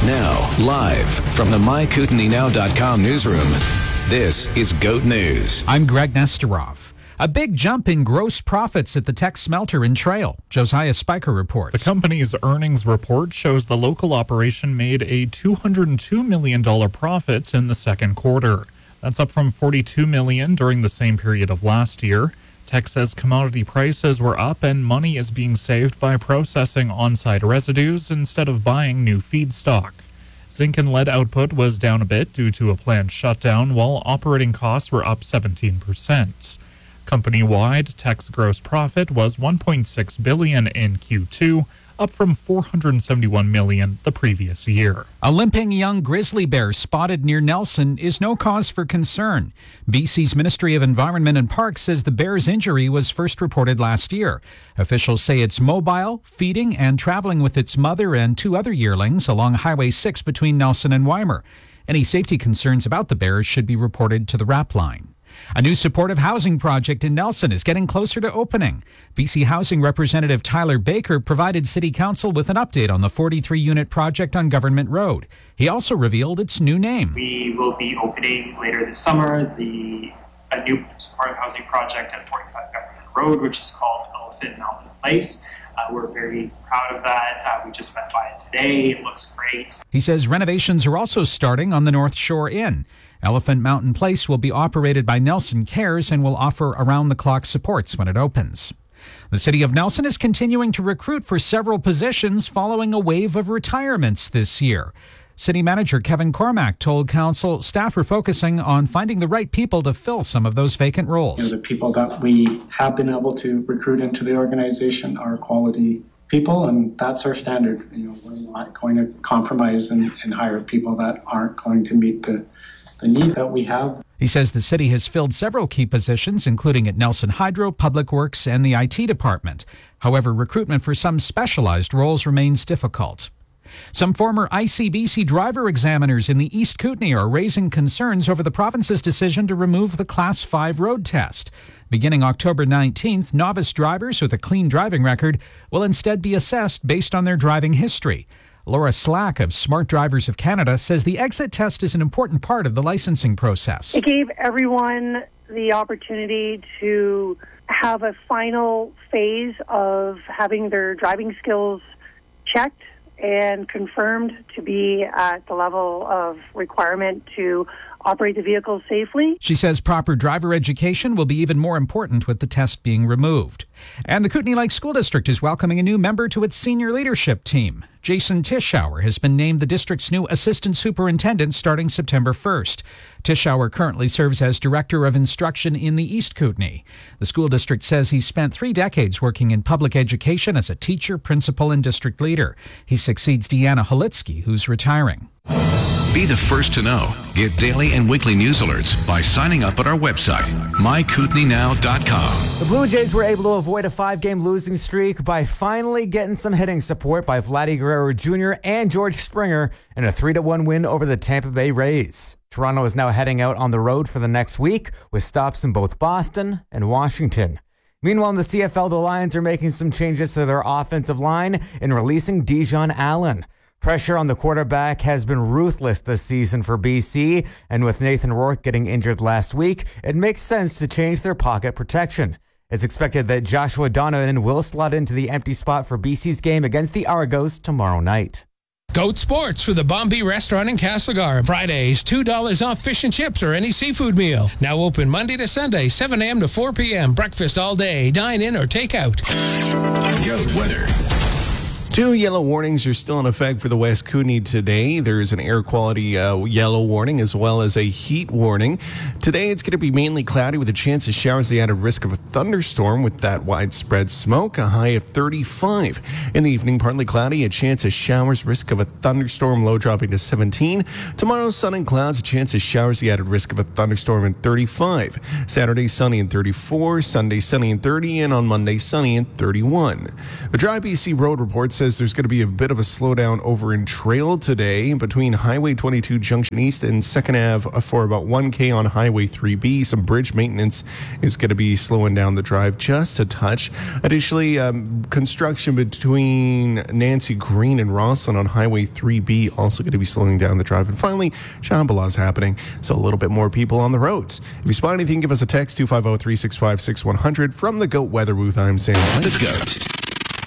Now, live from the MyKootenaysNow.com newsroom, this is GOAT News. I'm Greg Nesterov. A big jump in gross profits at the Teck smelter in Trail. Josiah Spiker reports. The company's earnings report shows the local operation made a $202 million profit in the second quarter. That's up from $42 million during the same period of last year. Teck says commodity prices were up and money is being saved by processing on-site residues instead of buying new feedstock. Zinc and lead output was down a bit due to a planned shutdown, while operating costs were up 17%. Company-wide, Teck's gross profit was $1.6 billion in Q2, up from $471 million the previous year. A limping young grizzly bear spotted near Nelson is no cause for concern. BC's Ministry of Environment and Parks says the bear's injury was first reported last year. Officials say it's mobile, feeding, and traveling with its mother and two other yearlings along Highway 6 between Nelson and Weimar. Any safety concerns about the bears should be reported to the RAP line. A new supportive housing project in Nelson is getting closer to opening. BC Housing Representative Tyler Baker provided City Council with an update on the 43-unit project on Government Road. He also revealed its new name. We will be opening later this summer a new supportive housing project at 45 Government Road, which is called Elephant Mountain Place. We're very proud of that. We just went by it today. It looks great. He says renovations are also starting on the North Shore Inn. Elephant Mountain Place will be operated by Nelson Cares and will offer around-the-clock supports when it opens. The City of Nelson is continuing to recruit for several positions following a wave of retirements this year. City Manager Kevin Cormack told Council staff are focusing on finding the right people to fill some of those vacant roles. The people that we have been able to recruit into the organization are quality people, and that's our standard. We're not going to compromise and hire people that aren't going to meet the need that we have. He says the city has filled several key positions, including at Nelson Hydro, Public Works, and the IT department. However, recruitment for some specialized roles remains difficult. Some former ICBC driver examiners in the East Kootenay are raising concerns over the province's decision to remove the Class 5 road test. Beginning October 19th, novice drivers with a clean driving record will instead be assessed based on their driving history. Laura Slack of Smart Drivers of Canada says the exit test is an important part of the licensing process. It gave everyone the opportunity to have a final phase of having their driving skills checked and confirmed to be at the level of requirement to operate the vehicle safely. She says proper driver education will be even more important with the test being removed. And the Kootenay Lake School District is welcoming a new member to its senior leadership team. Jason Tischauer has been named the district's new assistant superintendent starting September 1st. Tischauer currently serves as director of instruction in the East Kootenay. The school district says he's spent 3 decades working in public education as a teacher, principal, and district leader. He succeeds Deanna Holitsky, who's retiring. Be the first to know. Get daily and weekly news alerts by signing up at our website, MyKootenaysNow.com. The Blue Jays were able to avoid a 5-game losing streak by finally getting some hitting support by Vladdy Guerrero Jr. and George Springer in a 3-1 win over the Tampa Bay Rays. Toronto is now heading out on the road for the next week with stops in both Boston and Washington. Meanwhile, in the CFL, the Lions are making some changes to their offensive line in releasing Dijon Allen. Pressure on the quarterback has been ruthless this season for BC, and with Nathan Rourke getting injured last week, it makes sense to change their pocket protection. It's expected that Joshua Donovan will slot into the empty spot for BC's game against the Argos tomorrow night. Goat Sports for the Bombay Restaurant in Castlegar. Fridays, $2 off fish and chips or any seafood meal. Now open Monday to Sunday, 7 a.m. to 4 p.m. Breakfast all day, dine in or take out. Goat weather. 2 yellow warnings are still in effect for the West Kootenay today. There is an air quality yellow warning as well as a heat warning. Today it's going to be mainly cloudy with a chance of showers. The added risk of a thunderstorm with that widespread smoke, a high of 35. In the evening, partly cloudy, a chance of showers, risk of a thunderstorm, low dropping to 17. Tomorrow, sun and clouds, a chance of showers, the added risk of a thunderstorm and 35. Saturday, sunny and 34. Sunday, sunny and 30. And on Monday, sunny and 31. The Dry BC Road Report says says there's going to be a bit of a slowdown over in Trail today between Highway 22 Junction East and 2nd Ave for about 1K on Highway 3B. Some bridge maintenance is going to be slowing down the drive just a touch. Additionally, construction between Nancy Green and Rosslyn on Highway 3B also going to be slowing down the drive. And finally, Shambhalah's happening, so a little bit more people on the roads. If you spot anything, give us a text, 250-365-6100. From the GOAT Weather Booth, I'm Sam White. The GOAT.